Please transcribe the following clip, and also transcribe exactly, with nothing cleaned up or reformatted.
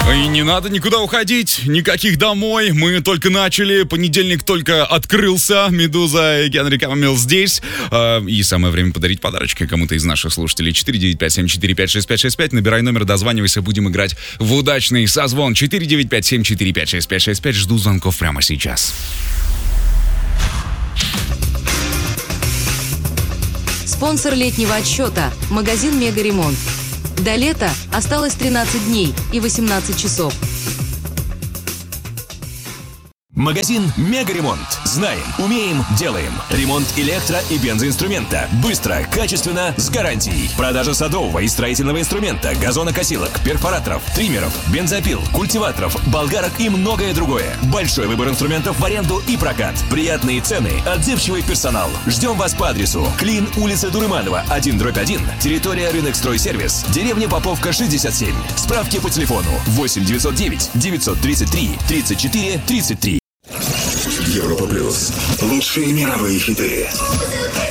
И не надо никуда уходить, никаких домой. Мы только начали, понедельник только открылся. Медуза и Генри Камамилл здесь. И самое время подарить подарочки кому-то из наших слушателей. четыре девять пять семь четыре пять шесть пять шесть пять. Набирай номер, дозванивайся, будем играть в удачный созвон. четыре девять пять семь четыре пять шесть пять шесть пять. Жду звонков прямо сейчас. Спонсор летнего отсчета – магазин «Мегаремонт». До лета осталось тринадцать дней и восемнадцать часов. Магазин «Мегаремонт». Знаем, умеем, делаем. Ремонт электро- и бензоинструмента. Быстро, качественно, с гарантией. Продажа садового и строительного инструмента, газонокосилок, перфораторов, триммеров, бензопил, культиваторов, болгарок и многое другое. Большой выбор инструментов в аренду и прокат. Приятные цены, отзывчивый персонал. Ждем вас по адресу: Клин, улица Дурыманова, один дробь один, территория Рынок Стройсервис, деревня Поповка, шестьдесят семь. Справки по телефону восемь девятьсот девять девятьсот тридцать три тридцать четыре тридцать три. Европа плюс. Лучшие мировые хиты.